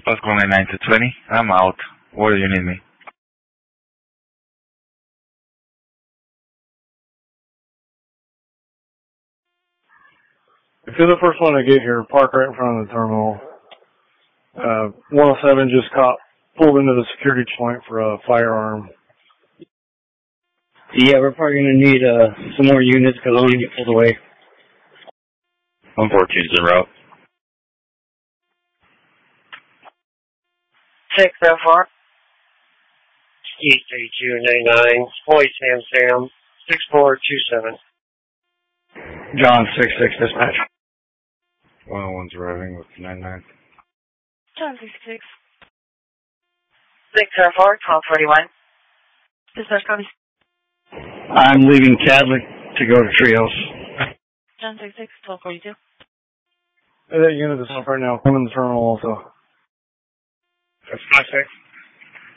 Let's go 99 to 20. I'm out. Where do you need me? If you're the first one to get here, park right in front of the terminal. 107 just pulled into the security point for a firearm. Yeah, we're probably going to need some more units because I want to get pulled away. 114 is en route. 604. East 8299. Floyd Sam 6427. John 66 dispatch. 101's arriving with 99. John 66. 604, 1241. Dispatch copy. I'm leaving Cadley to go to Trios. John 66, 1242. That unit is up right now. I'm in the terminal also. That's 56.